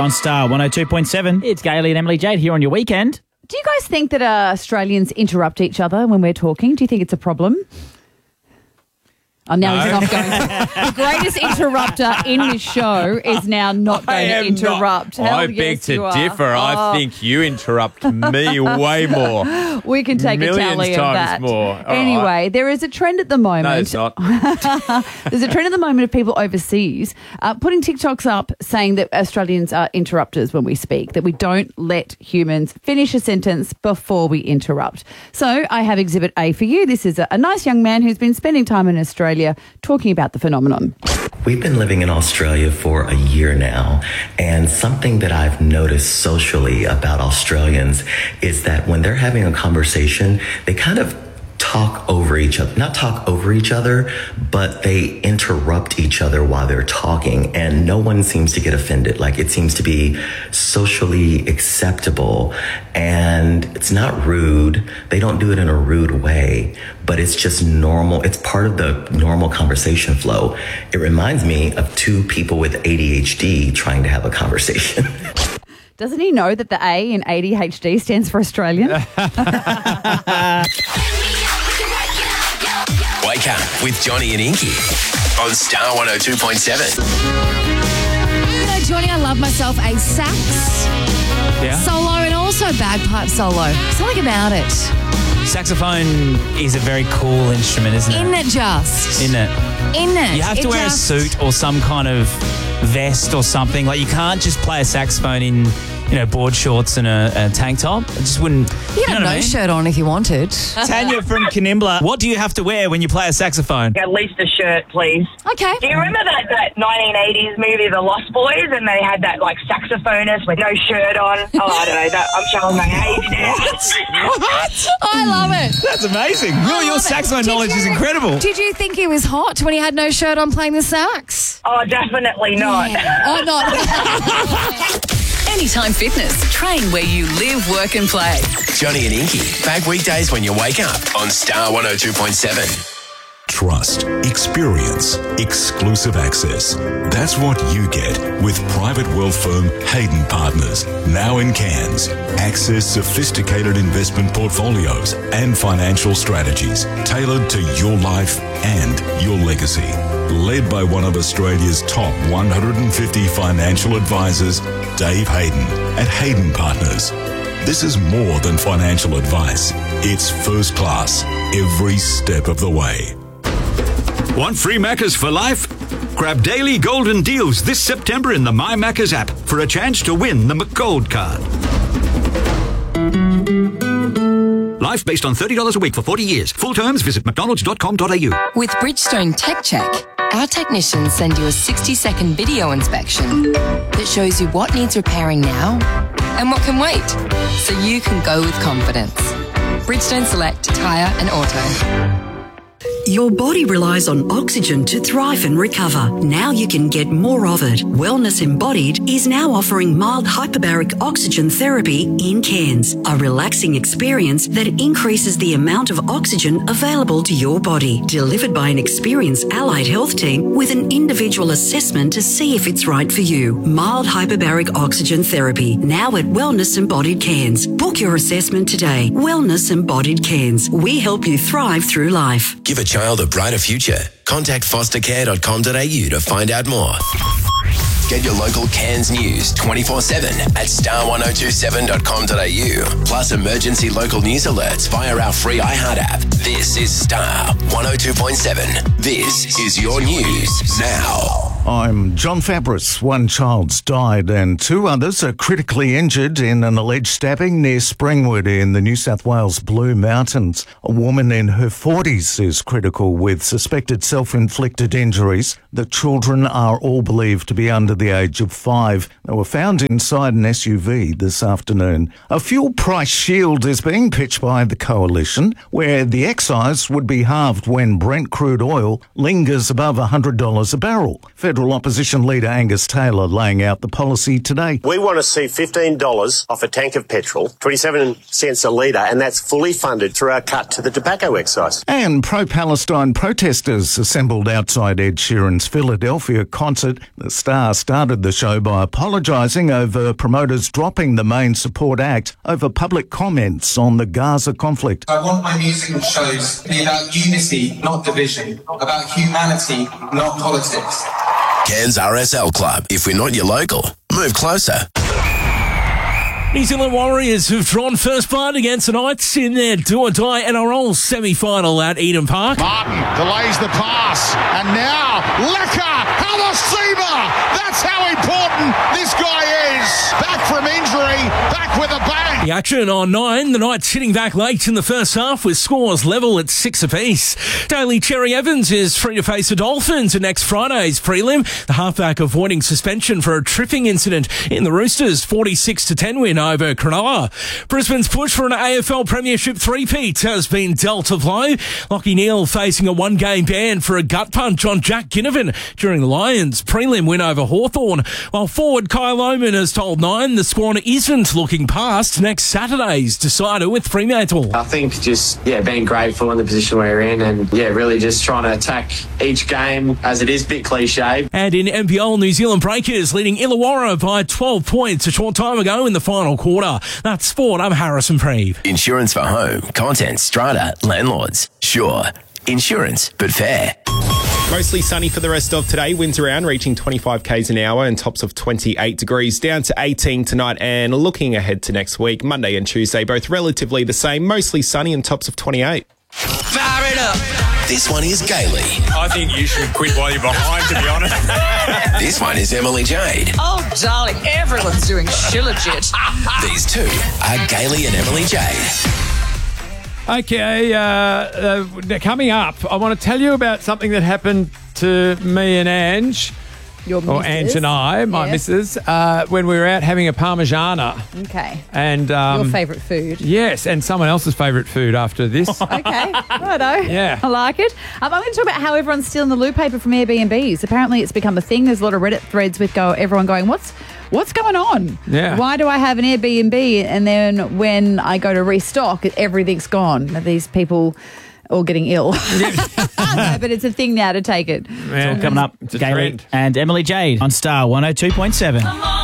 on Star 102.7. It's Gailey and Emily Jade here on your weekend. Do you guys think that Australians interrupt each other when we're talking? Do you think it's a problem? Oh, now he's not going to. The greatest interrupter in this show is now not going to interrupt. I beg to differ. I think you interrupt me way more. We can take a tally of that. More. Anyway, there is a trend at the moment. No, it's not. There's a trend at the moment of people overseas putting TikToks up saying that Australians are interrupters when we speak, that we don't let humans finish a sentence before we interrupt. So I have Exhibit A for you. This is a nice young man who's been spending time in Australia talking about the phenomenon. We've been living in Australia for a year now, and something that I've noticed socially about Australians is that when they're having a conversation, they kind of talk over each other. Not talk over each other, but they interrupt each other while they're talking, and no one seems to get offended. Like, it seems to be socially acceptable, and it's not rude. They don't do it in a rude way, but it's just normal. It's part of the normal conversation flow. It reminds me of two people with ADHD trying to have a conversation. Doesn't he know that the A in ADHD stands for Australian? Wake up with Johnny and Inky on Star 102.7. You know, Johnny, I love myself a sax solo and also bagpipe solo. Something about it. Saxophone is a very cool instrument, isn't it? Isn't it just? Isn't it? Isn't it? You have to wear a suit or some kind of vest or something. Like, you can't just play a saxophone in, board shorts and a tank top. It just wouldn't. You can have no shirt on if you wanted. Tanya from Kanimbla, what do you have to wear when you play a saxophone? At least a shirt, please. Okay. Do you remember that 1980s movie, The Lost Boys, and they had that saxophonist with no shirt on? Oh, I don't know. I'm showing my age now. What? I love it. That's amazing. Really, your saxophone knowledge is incredible. Did you think he was hot when he had no shirt on playing the sax? Oh, definitely not. Yeah. Oh, not. Anytime Fitness. Train where you live, work and play. Johnny and Inky, back weekdays when you wake up on Star 102.7. Trust, experience, exclusive access. That's what you get with private wealth firm Hayden Partners, now in Cairns. Access sophisticated investment portfolios and financial strategies tailored to your life and your legacy. Led by one of Australia's top 150 financial advisors, Dave Hayden at Hayden Partners. This is more than financial advice. It's first class every step of the way. Want free Maccas for life? Grab daily golden deals this September in the My Maccas app for a chance to win the McGold card. Life based on $30 a week for 40 years. Full terms, visit mcdonalds.com.au. With Bridgestone Tech Check, our technicians send you a 60-second video inspection that shows you what needs repairing now and what can wait, so you can go with confidence. Bridgestone Select Tyre and Auto. Your body relies on oxygen to thrive and recover. Now you can get more of it. Wellness Embodied is now offering mild hyperbaric oxygen therapy in Cairns, a relaxing experience that increases the amount of oxygen available to your body. Delivered by an experienced allied health team with an individual assessment to see if it's right for you. Mild hyperbaric oxygen therapy, now at Wellness Embodied Cairns. Book your assessment today. Wellness Embodied Cairns. We help you thrive through life. Give a child a brighter future. Contact fostercare.com.au to find out more. Get your local Cairns news 24/7 at star1027.com.au. Plus emergency local news alerts via our free iHeart app. This is Star 102.7. This is your news now. I'm John Fabris. One child's died and two others are critically injured in an alleged stabbing near Springwood in the New South Wales Blue Mountains. A woman in her 40s is critical with suspected self-inflicted injuries. The children are all believed to be under the age of 5. They were found inside an SUV this afternoon. A fuel price shield is being pitched by the Coalition, where the excise would be halved when Brent crude oil lingers above $100 a barrel. Federal Opposition Leader Angus Taylor laying out the policy today. We want to see $15 off a tank of petrol, 27 cents a litre, and that's fully funded through our cut to the tobacco excise. And pro-Palestine protesters assembled outside Ed Sheeran's Philadelphia concert. The star started the show by apologising over promoters dropping the main support act over public comments on the Gaza conflict. I want my musical shows to be about unity, not division, about humanity, not politics. Cairns RSL Club. If we're not your local, move closer. New Zealand Warriors have drawn first blood against the Knights in their do-or-die NRL semi-final at Eden Park. Martin delays the pass, and now Lecker, Halasima! That's how important this guy is. Back from injury, back with a bang. The action on 9, the Knights hitting back late in the first half with scores level at 6 apiece. Daly Cherry Evans is free to face the Dolphins in next Friday's prelim. The halfback avoiding suspension for a tripping incident in the Roosters' 46-10 win over Cronulla. Brisbane's push for an AFL Premiership three-peat has been dealt a blow. Lachie Neale facing a one-game ban for a gut punch on Jack Ginnivan during the Lions' prelim win over Hawthorn. While forward Kyle Oman has told 9 the squad isn't looking past next Saturday's decider with Fremantle. I think just, being grateful in the position we're in and, really just trying to attack each game as it is a bit cliche. And in NPL, New Zealand Breakers leading Illawarra by 12 points a short time ago in the final quarter. That's sport. I'm Harrison Preeve. Insurance for home, content, strata, landlords. Sure. Insurance, but fair. Mostly sunny for the rest of today. Winds around, reaching 25 k's an hour and tops of 28 degrees, down to 18 tonight. And looking ahead to next week, Monday and Tuesday, both relatively the same. Mostly sunny and tops of 28. Fire it up. This one is Gailey. I think you should quit while you're behind, to be honest. This one is Emily Jade. Oh, darling, everyone's doing shilajit. These two are Gailey and Emily Jade. Okay, coming up, I want to tell you about something that happened to me and Ange. Your missus. Or Ange and I, my missus, when we were out having a Parmigiana. Okay. And your favourite food. Yes, and someone else's favourite food after this. Okay, righto. Yeah. I like it. I'm going to talk about how everyone's stealing the loo paper from Airbnbs. Apparently it's become a thing. There's a lot of Reddit threads with everyone going, what's going on? Yeah. Why do I have an Airbnb and then when I go to restock, everything's gone? Are these people all getting ill? No, but it's a thing now to take it. It's all coming up. Gailey and Emily Jade on Star 102.7.